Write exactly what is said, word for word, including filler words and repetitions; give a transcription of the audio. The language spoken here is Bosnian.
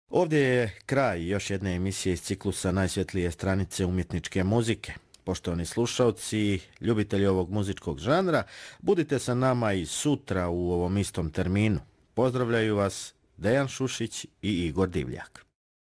Ovdje je kraj još jedne emisije iz ciklusa Najsvjetlije stranice umjetničke muzike. Poštovani slušalci, ljubitelji ovog muzičkog žanra, budite sa nama i sutra u ovom istom terminu. Pozdravljaju vas Dejan Šušić i Igor Divljak.